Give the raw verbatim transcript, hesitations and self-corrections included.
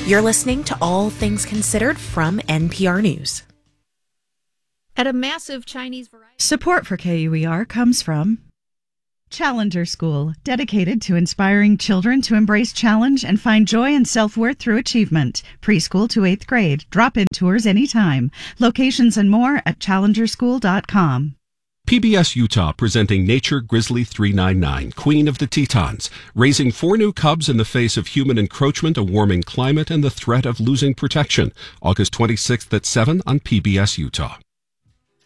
You're listening to All Things Considered from N P R News. At a massive Chinese variety. Support for K U E R comes from Challenger School, dedicated to inspiring children to embrace challenge and find joy and self-worth through achievement. Preschool to eighth grade. Drop-in tours anytime. Locations and more at challenger school dot com. P B S Utah presenting Nature Grizzly three ninety-nine, Queen of the Tetons, raising four new cubs in the face of human encroachment, a warming climate, and the threat of losing protection. August twenty-sixth at seven on P B S Utah.